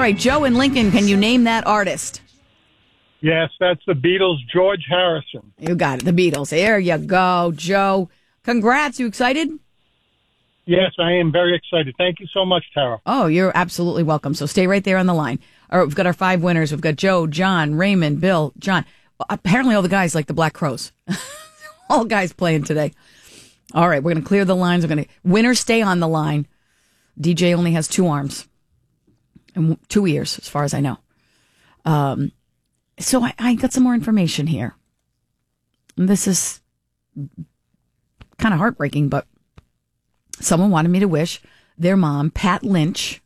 right, Joe in Lincoln, can you name that artist? Yes, that's the Beatles, George Harrison. You got it, the Beatles. There you go, Joe. Congrats. You excited? Yes, I am very excited. Thank you so much, Tara. Oh, you're absolutely welcome. So stay right there on the line. All right, we've got our 5 winners. We've got Joe, John, Raymond, Bill, John. Apparently all the guys like the Black Crowes. All guys playing today. All right, we're going to clear the lines. Winners stay on the line. DJ only has 2 arms and 2 ears, as far as I know. So I got some more information here. This is kind of heartbreaking, but someone wanted me to wish their mom, Pat Lynch,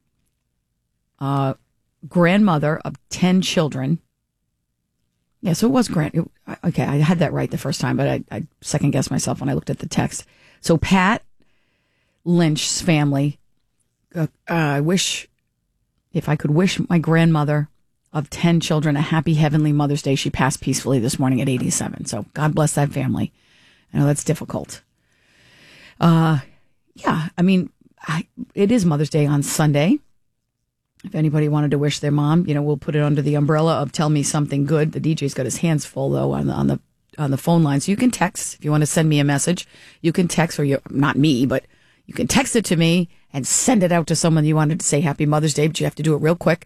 grandmother of 10 children. Yeah, so it was okay, I had that right the first time, but I second-guessed myself when I looked at the text. So Pat Lynch's family, I wish, if I could wish my grandmother of 10 children a happy heavenly Mother's Day. She passed peacefully this morning at 87. So God bless that family. I know that's difficult. Yeah, I mean, it is Mother's Day on Sunday. If anybody wanted to wish their mom, we'll put it under the umbrella of Tell Me Something Good. The DJ's got his hands full, though, on the phone line. So you can text if you want to send me a message. You can text, not me, but you can text it to me and send it out to someone you wanted to say Happy Mother's Day, but you have to do it real quick.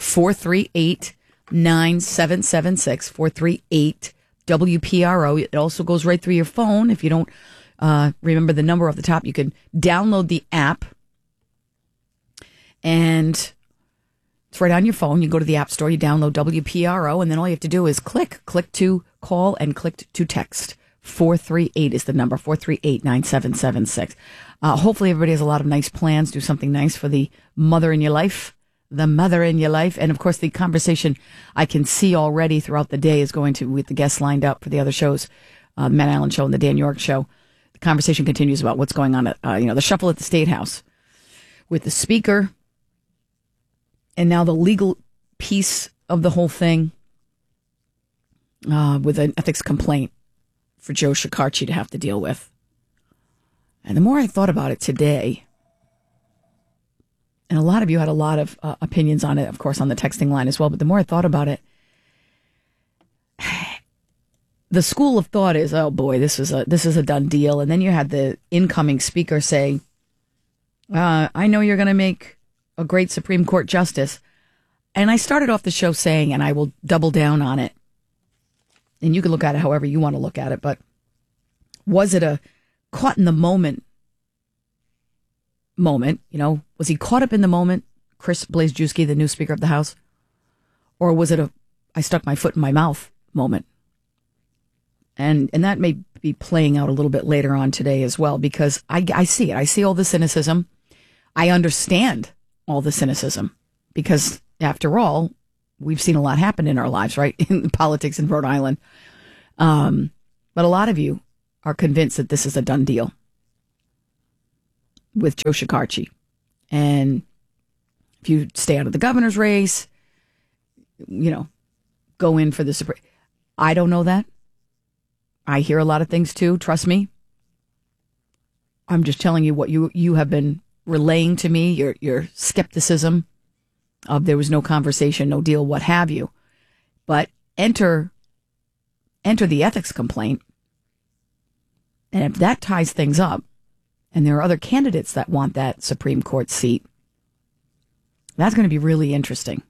438-9776, 438-WPRO. It also goes right through your phone. If you don't remember the number off the top, you can download the app, and it's right on your phone. You go to the App Store, you download WPRO, and then all you have to do is click to call and click to text. 438 is the number, 438-9776. Hopefully everybody has a lot of nice plans. Do something nice for the mother in your life. The mother in your life. And of course, the conversation I can see already throughout the day is going to, with the guests lined up for the other shows, the Matt Allen Show and the Dan York Show. The conversation continues about what's going on at, the shuffle at the State House with the speaker and now the legal piece of the whole thing, with an ethics complaint for Joe Shekarchi to have to deal with. And the more I thought about it today, and a lot of you had a lot of opinions on it, of course, on the texting line as well. But the more I thought about it, the school of thought is, oh boy, this is a done deal. And then you had the incoming speaker say, I know you're going to make a great Supreme Court justice. And I started off the show saying, and I will double down on it, and you can look at it however you want to look at it, but was it a caught in the moment? Was he caught up in the moment, Chris Blazejewski, the new Speaker of the House? Or was it I stuck my foot in my mouth moment? And that may be playing out a little bit later on today as well, because I see it. I see all the cynicism. I understand all the cynicism, because after all, we've seen a lot happen in our lives, right? In politics in Rhode Island. But a lot of you are convinced that this is a done deal with Joe Shekarchi. And if you stay out of the governor's race, go in for the Supreme. I don't know that. I hear a lot of things too. Trust me. I'm just telling you what you have been relaying to me, your skepticism of there was no conversation, no deal, what have you. But enter the ethics complaint. And if that ties things up, and there are other candidates that want that Supreme Court seat, that's going to be really interesting.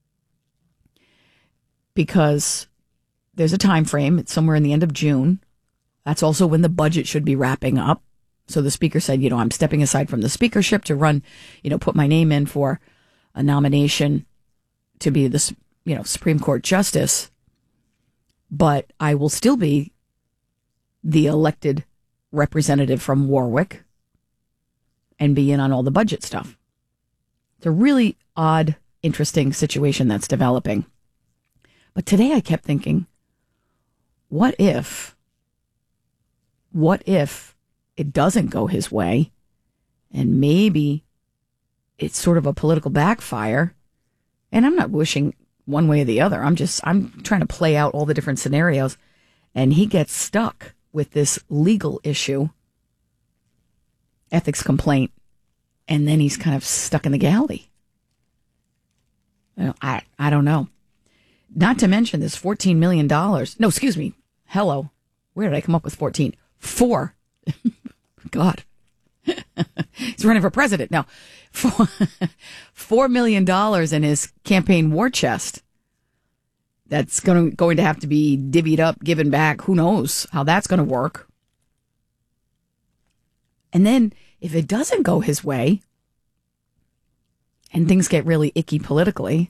Because there's a time frame. It's somewhere in the end of June. That's also when the budget should be wrapping up. So the speaker said, I'm stepping aside from the speakership to run, put my name in for a nomination to be the, Supreme Court justice. But I will still be the elected representative from Warwick and be in on all the budget stuff. It's a really odd, interesting situation that's developing. But today I kept thinking, what if it doesn't go his way, and maybe it's sort of a political backfire? And I'm not wishing one way or the other. I'm trying to play out all the different scenarios, and he gets stuck with this legal issue, ethics complaint, and then he's kind of stuck in the galley. I don't know. Not to mention this $14 million. No, excuse me. Hello. Where did I come up with 14? 4. God. He's running for president now. $4 million in his campaign war chest. That's going to have to be divvied up, given back. Who knows how that's going to work? And then if it doesn't go his way and things get really icky politically,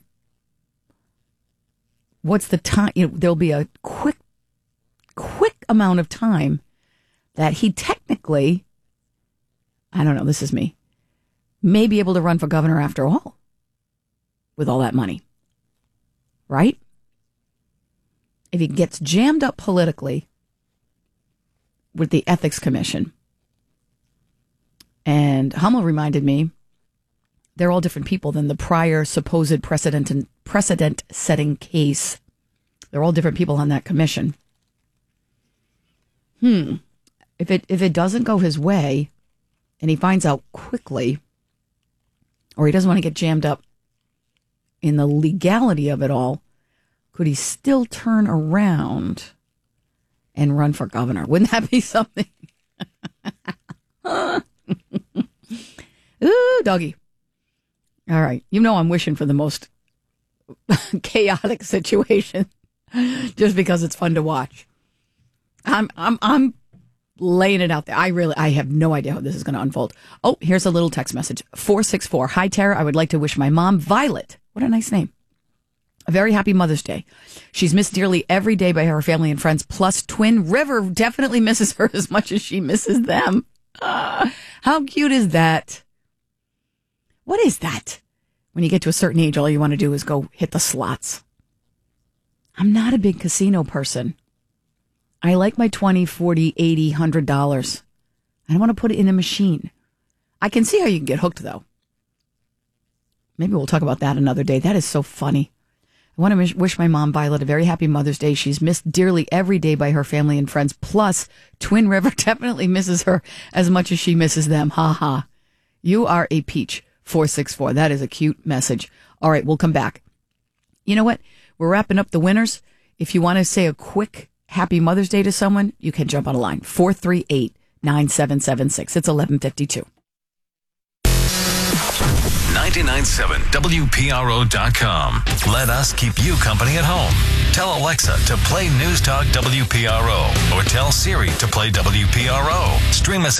what's the time? There'll be a quick amount of time that he technically, I don't know, this is me, may be able to run for governor after all with all that money. Right? If he gets jammed up politically with the Ethics Commission, and Hummel reminded me, they're all different people than the prior supposed precedent-setting case. They're all different people on that commission. If it doesn't go his way, and he finds out quickly, or he doesn't want to get jammed up in the legality of it all, could he still turn around and run for governor? Wouldn't that be something? Ooh, doggy. All right. I'm wishing for the most chaotic situation just because it's fun to watch. I'm laying it out there. I have no idea how this is going to unfold. Oh, here's a little text message. 464. Hi, Tara. I would like to wish my mom, Violet. What a nice name. A very happy Mother's Day. She's missed dearly every day by her family and friends, plus Twin River definitely misses her as much as she misses them. How cute is that? What is that? When you get to a certain age, all you want to do is go hit the slots. I'm not a big casino person. I like my $20, $40, $80, $100. I don't want to put it in a machine. I can see how you can get hooked, though. Maybe we'll talk about that another day. That is so funny. I want to wish my mom, Violet, a very happy Mother's Day. She's missed dearly every day by her family and friends. Plus, Twin River definitely misses her as much as she misses them. Ha ha. You are a peach. 464. That is a cute message. All right, we'll come back. You know what? We're wrapping up the winners. If you want to say a quick happy Mother's Day to someone, you can jump on a line. 438-9776. It's 11:52. 99.7 WPRO.com. Let us keep you company at home. Tell Alexa to play News Talk WPRO or tell Siri to play WPRO. Stream us.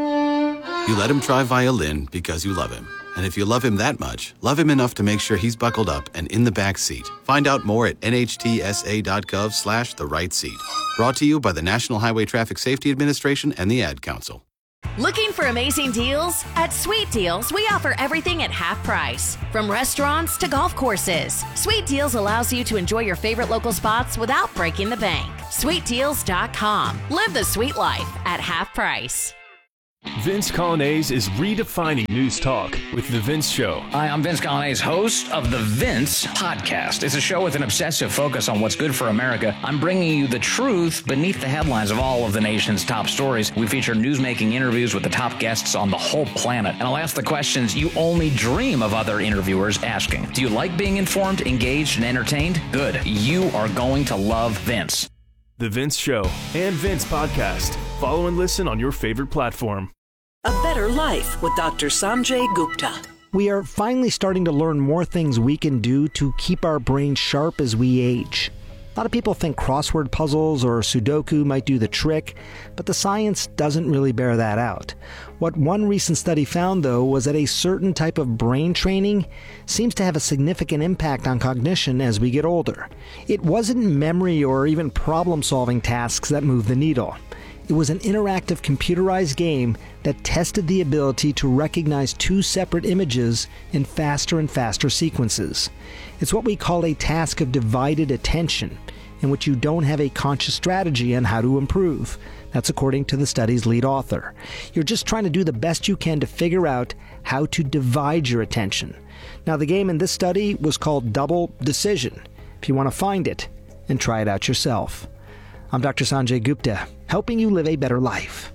You let him try violin because you love him. And if you love him that much, love him enough to make sure he's buckled up and in the back seat. Find out more at nhtsa.gov/the right seat. Brought to you by the National Highway Traffic Safety Administration and the Ad Council. Looking for amazing deals? At Sweet Deals, we offer everything at half price. From restaurants to golf courses, Sweet Deals allows you to enjoy your favorite local spots without breaking the bank. SweetDeals.com. Live the sweet life at half price. Vince Coglianese is redefining news talk with The Vince Show. Hi, I'm Vince Coglianese, host of The Vince Podcast. It's a show with an obsessive focus on what's good for America. I'm bringing you the truth beneath the headlines of all of the nation's top stories. We feature news-making interviews with the top guests on the whole planet. And I'll ask the questions you only dream of other interviewers asking. Do you like being informed, engaged, and entertained? Good. You are going to love Vince. The Vince Show and Vince Podcast. Follow and listen on your favorite platform. A Better Life with Dr. Sanjay Gupta. We are finally starting to learn more things we can do to keep our brains sharp as we age. A lot of people think crossword puzzles or Sudoku might do the trick, but the science doesn't really bear that out. What one recent study found, though, was that a certain type of brain training seems to have a significant impact on cognition as we get older. It wasn't memory or even problem-solving tasks that moved the needle. It was an interactive computerized game that tested the ability to recognize two separate images in faster and faster sequences. It's what we call a task of divided attention, in which you don't have a conscious strategy on how to improve. That's according to the study's lead author. You're just trying to do the best you can to figure out how to divide your attention. Now, the game in this study was called Double Decision. If you want to find it and try it out yourself. I'm Dr. Sanjay Gupta, helping you live a better life.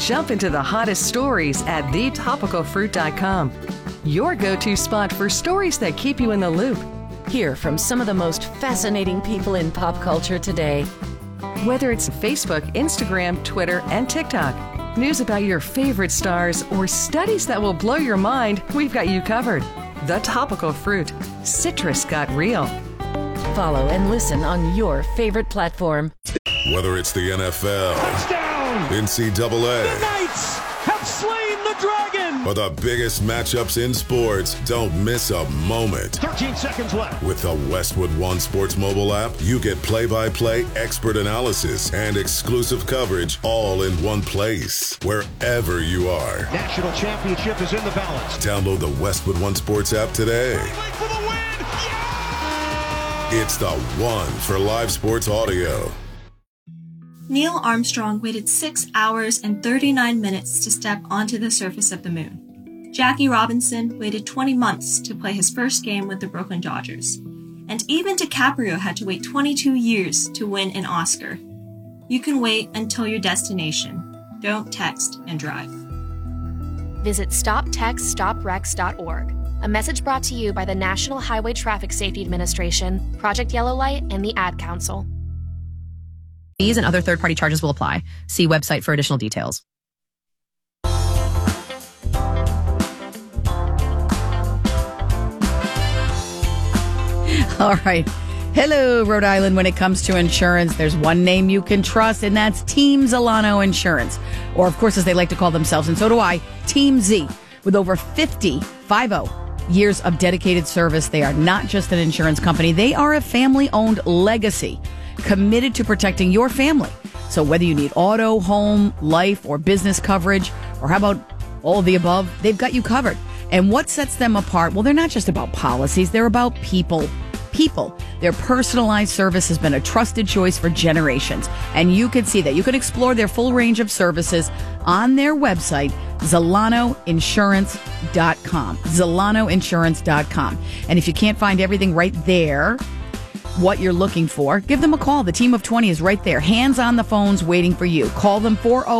Jump into the hottest stories at thetopicalfruit.com. Your go-to spot for stories that keep you in the loop. Hear from some of the most fascinating people in pop culture today. Whether it's Facebook, Instagram, Twitter, and TikTok, news about your favorite stars, or studies that will blow your mind, we've got you covered. The Topical Fruit. Citrus got real. Follow and listen on your favorite platform. Whether it's the NFL, touchdown, NCAA, the Knights have slain the dragon, or the biggest matchups in sports, don't miss a moment. 13 seconds left. With the Westwood One Sports mobile app, you get play-by-play expert analysis and exclusive coverage all in one place, wherever you are. National championship is in the balance. Download the Westwood One Sports app today. For the win! It's the one for live sports audio. Neil Armstrong waited 6 hours and 39 minutes to step onto the surface of the moon. Jackie Robinson waited 20 months to play his first game with the Brooklyn Dodgers. And even DiCaprio had to wait 22 years to win an Oscar. You can wait until your destination. Don't text and drive. Visit StopTextStopWrecks.org. A message brought to you by the National Highway Traffic Safety Administration, Project Yellow Light, and the Ad Council. Fees and other third-party charges will apply. See website for additional details. All right. Hello, Rhode Island. When it comes to insurance, there's one name you can trust, and that's Team Zilano Insurance. Or, of course, as they like to call themselves, and so do I, Team Z. With over 50 years of dedicated service, they are not just an insurance company. They are a family-owned legacy committed to protecting your family. So whether you need auto, home, life, or business coverage, or how about all of the above, they've got you covered. And what sets them apart? Well, they're not just about policies. They're about people. Their personalized service has been a trusted choice for generations. And you can see that. You can explore their full range of services on their website, ZilanoInsurance.com. ZilanoInsurance.com. And if you can't find everything right there, what you're looking for, give them a call. The team of 20 is right there. Hands on the phones waiting for you. Call them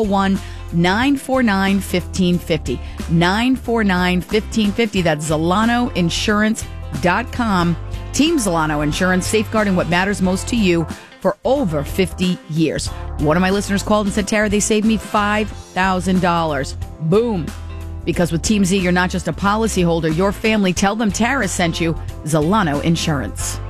401-949-1550. 949-1550. That's ZilanoInsurance.com. Team Zilano Insurance, safeguarding what matters most to you for over 50 years. One of my listeners called and said, Tara, they saved me $5,000. Boom. Because with Team Z, you're not just a policyholder, your family. Tell them Tara sent you. Zilano Insurance.